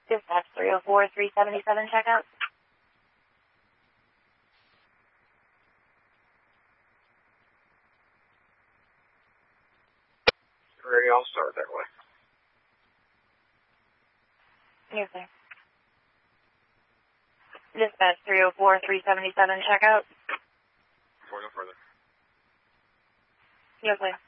Dispatch 304-377 checkout. Ready, I'll start that way. Yes, sir. Dispatch 304-377 checkout. Before I go further. Yes, sir.